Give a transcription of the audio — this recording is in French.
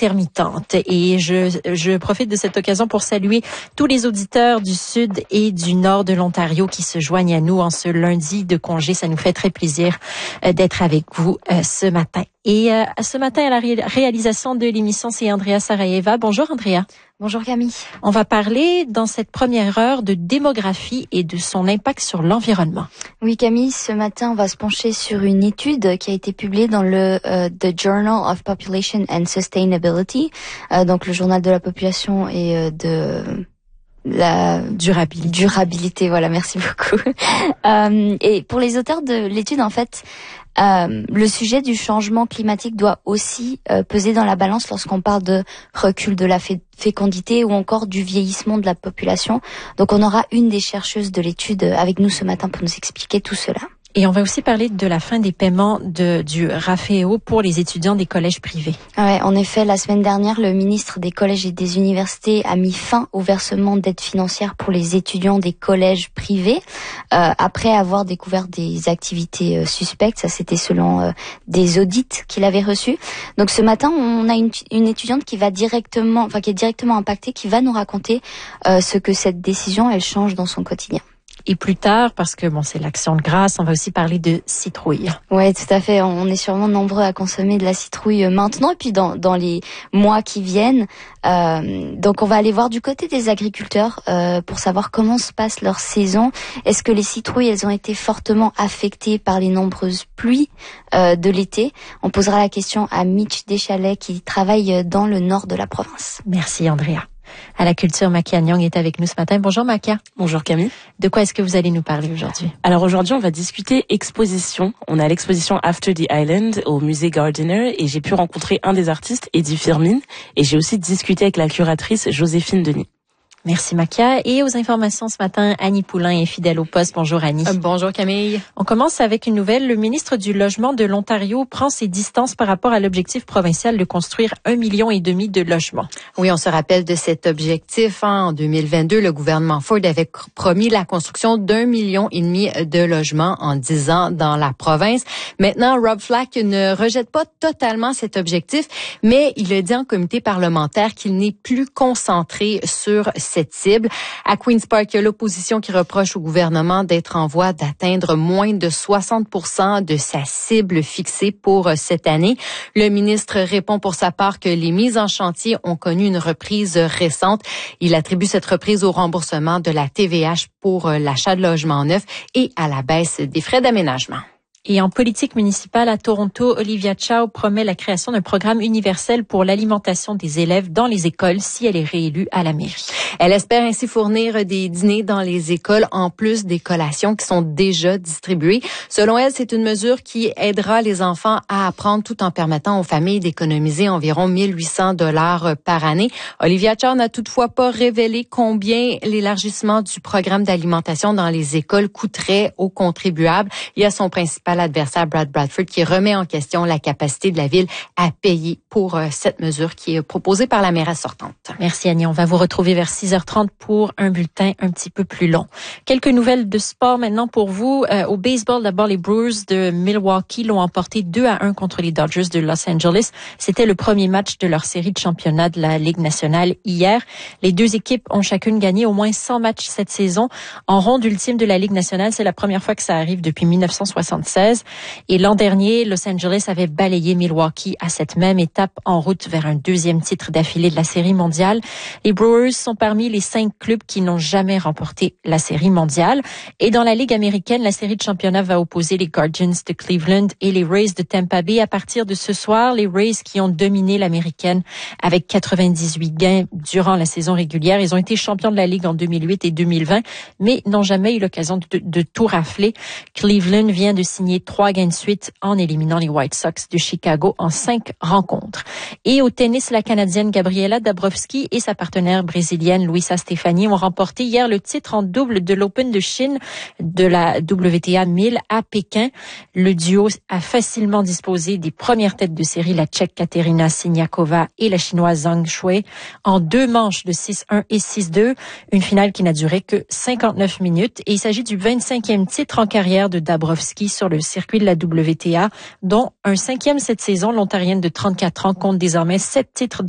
intermittente. Et je profite de cette occasion pour saluer tous les auditeurs du sud et du nord de l'Ontario qui se joignent à nous en ce lundi de congé. Ça nous fait très plaisir d'être avec vous ce matin. Et ce matin, à la réalisation de l'émission, c'est Andrea Sarayeva. Bonjour Andrea. Bonjour Camille. On va parler dans cette première heure de démographie et de son impact sur l'environnement. Oui Camille, ce matin on va se pencher sur une étude qui a été publiée dans le The Journal of Population and Sustainability, donc le journal de la population et de la durabilité. Voilà, merci beaucoup. Et pour les auteurs de l'étude, en fait, le sujet du changement climatique doit aussi peser dans la balance lorsqu'on parle de recul de la fécondité ou encore du vieillissement de la population. Donc on aura une des chercheuses de l'étude avec nous ce matin pour nous expliquer tout cela. Et on va aussi parler de la fin des paiements du RAFEO pour les étudiants des collèges privés. Ouais, en effet, la semaine dernière, le ministre des collèges et des universités a mis fin au versement d'aides financières pour les étudiants des collèges privés, après avoir découvert des activités suspectes. Ça, c'était selon des audits qu'il avait reçus. Donc ce matin, on a une étudiante qui est directement impactée, qui va nous raconter ce que cette décision, elle change dans son quotidien. Et plus tard, parce que c'est l'Action de grâce, on va aussi parler de citrouille. Ouais, tout à fait. On est sûrement nombreux à consommer de la citrouille maintenant et puis dans les mois qui viennent. Donc on va aller voir du côté des agriculteurs pour savoir comment se passe leur saison. Est-ce que les citrouilles, elles ont été fortement affectées par les nombreuses pluies de l'été? On posera la question à Mitch Deschalets qui travaille dans le nord de la province. Merci Andrea. À la culture, Makia Nyong est avec nous ce matin. Bonjour Makia. Bonjour Camille. De quoi est-ce que vous allez nous parler aujourd'hui? Alors aujourd'hui, on va discuter exposition. On a l'exposition After the Island au musée Gardiner et j'ai pu rencontrer un des artistes, Eddie Firmin, et j'ai aussi discuté avec la curatrice Joséphine Denis. Merci Makia. Et aux informations ce matin, Annie Poulain est fidèle au poste. Bonjour Annie. Bonjour Camille. On commence avec une nouvelle. Le ministre du Logement de l'Ontario prend ses distances par rapport à l'objectif provincial de construire 1,5 million de logements. Oui, on se rappelle de cet objectif. En 2022, le gouvernement Ford avait promis la construction d'1,5 million de logements en 10 ans dans la province. Maintenant, Rob Flack ne rejette pas totalement cet objectif, mais il a dit en comité parlementaire qu'il n'est plus concentré sur cette cible. À Queen's Park, il y a l'opposition qui reproche au gouvernement d'être en voie d'atteindre moins de 60% de sa cible fixée pour cette année. Le ministre répond pour sa part que les mises en chantier ont connu une reprise récente. Il attribue cette reprise au remboursement de la TVH pour l'achat de logements neufs et à la baisse des frais d'aménagement. Et en politique municipale à Toronto, Olivia Chow promet la création d'un programme universel pour l'alimentation des élèves dans les écoles si elle est réélue à la mairie. Elle espère ainsi fournir des dîners dans les écoles en plus des collations qui sont déjà distribuées. Selon elle, c'est une mesure qui aidera les enfants à apprendre tout en permettant aux familles d'économiser environ 1 800 $ par année. Olivia Chow n'a toutefois pas révélé combien l'élargissement du programme d'alimentation dans les écoles coûterait aux contribuables. Il y a son principal adversaire, Brad Bradford, qui remet en question la capacité de la ville à payer pour cette mesure qui est proposée par la mairesse sortante. Merci Annie. On va vous retrouver vers 6h30 pour un bulletin un petit peu plus long. Quelques nouvelles de sport maintenant pour vous. Au baseball, d'abord, les Brewers de Milwaukee l'ont emporté 2-1 contre les Dodgers de Los Angeles. C'était le premier match de leur série de championnat de la Ligue nationale hier. Les deux équipes ont chacune gagné au moins 100 matchs cette saison. En ronde ultime de la Ligue nationale, c'est la première fois que ça arrive depuis 1976. Et l'an dernier, Los Angeles avait balayé Milwaukee à cette même étape en route vers un deuxième titre d'affilée de la Série mondiale. Les Brewers sont parmi les 5 clubs qui n'ont jamais remporté la Série mondiale. Et dans la Ligue américaine, la série de championnat va opposer les Guardians de Cleveland et les Rays de Tampa Bay. À partir de ce soir, les Rays qui ont dominé l'américaine avec 98 gains durant la saison régulière. Ils ont été champions de la Ligue en 2008 et 2020, mais n'ont jamais eu l'occasion de tout rafler. Cleveland vient de signer 3 gains de suite en éliminant les White Sox de Chicago en 5 rencontres. Et au tennis, la Canadienne Gabriela Dabrowski et sa partenaire brésilienne Luisa Stefani ont remporté hier le titre en double de l'Open de Chine de la WTA 1000 à Pékin. Le duo a facilement disposé des premières têtes de série, la Tchèque Katerina Siniakova et la Chinoise Zhang Shuai, en 2 manches de 6-1 et 6-2. Une finale qui n'a duré que 59 minutes. Et il s'agit du 25e titre en carrière de Dabrowski sur le circuit de la WTA, dont un 5e cette saison. L'Ontarienne de 34 ans compte désormais 7 titres